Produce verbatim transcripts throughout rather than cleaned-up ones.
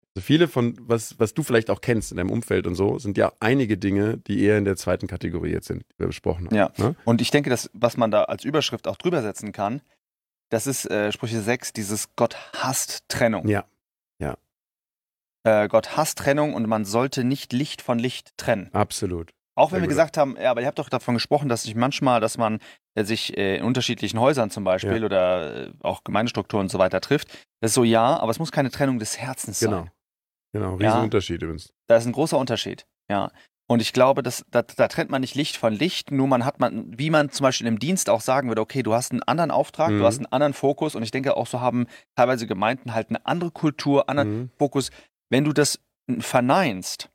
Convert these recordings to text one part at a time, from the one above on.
Also viele von, was, was du vielleicht auch kennst in deinem Umfeld und so, sind ja einige Dinge, die eher in der zweiten Kategorie jetzt sind, die wir besprochen haben. Ja, ne? Und ich denke, dass, was man da als Überschrift auch drüber setzen kann, das ist äh, Sprüche sechs, dieses Gott hasst Trennung. Ja, ja. Äh, Gott hasst Trennung und man sollte nicht Licht von Licht trennen. Absolut. Auch wenn Sehr wir gut. gesagt haben, ja, aber ihr habt doch davon gesprochen, dass sich manchmal, dass man äh, sich äh, in unterschiedlichen Häusern zum Beispiel Ja. oder äh, auch Gemeindestrukturen und so weiter trifft. Das ist so, ja, aber es muss keine Trennung des Herzens Genau. sein. Genau, Ja. Riesenunterschied übrigens. Da ist ein großer Unterschied, ja. Und ich glaube, dass, da, da trennt man nicht Licht von Licht, nur man hat man, wie man zum Beispiel im Dienst auch sagen würde, okay, du hast einen anderen Auftrag, Mhm. du hast einen anderen Fokus und ich denke auch so haben teilweise Gemeinden halt eine andere Kultur, anderen Mhm. Fokus. Wenn du das verneinst,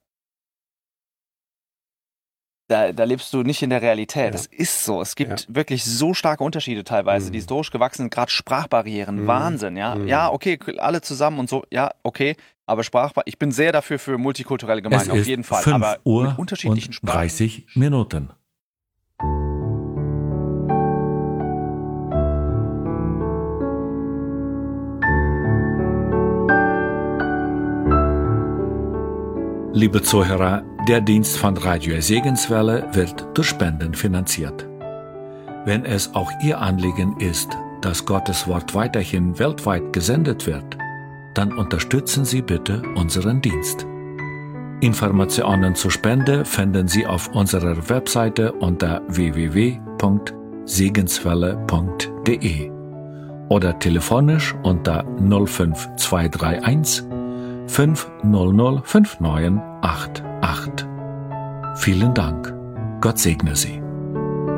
da, da lebst du nicht in der Realität. Ja. Das ist so. Es gibt Ja. wirklich so starke Unterschiede teilweise, Mhm. die historisch gewachsen sind, gerade Sprachbarrieren, Mhm. Wahnsinn, ja. Mhm. Ja, okay, alle zusammen und so, ja, okay, aber Sprachbar, ich bin sehr dafür für multikulturelle Es Gemeinden, auf ist jeden Fall, fünf aber Uhr mit unterschiedlichen und Sprachen. dreißig Minuten. Liebe Zuhörer, der Dienst von Radio Segenswelle wird durch Spenden finanziert. Wenn es auch Ihr Anliegen ist, dass Gottes Wort weiterhin weltweit gesendet wird, dann unterstützen Sie bitte unseren Dienst. Informationen zur Spende finden Sie auf unserer Webseite unter w w w punkt segenswelle punkt d e oder telefonisch unter null fünf zwei drei eins fünf null null fünf neun acht acht. Vielen Dank. Gott segne Sie.